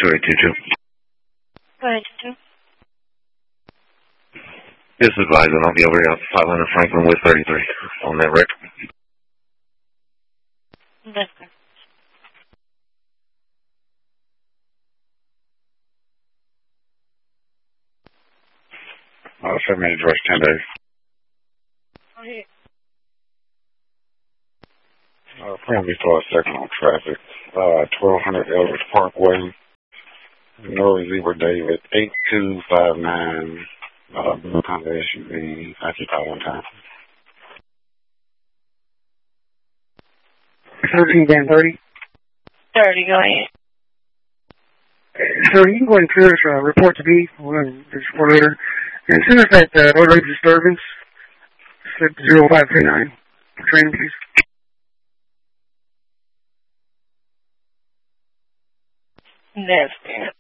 2822. Go ahead, 22. This is advisor. I'll be over here at 500 Franklin with 33 on that record. That's good. Send me address 10 days. Go ahead. Plan before a second on traffic. 1200 Eldridge Parkway. North Zebra David 8259. Honda SUV. Occupy one time. 13 Dan 30. 30, go ahead. So you can go ahead and clear this report to me. We'll just report later. And send us that road rage disturbance. Slip 0539. Training, please. That's good.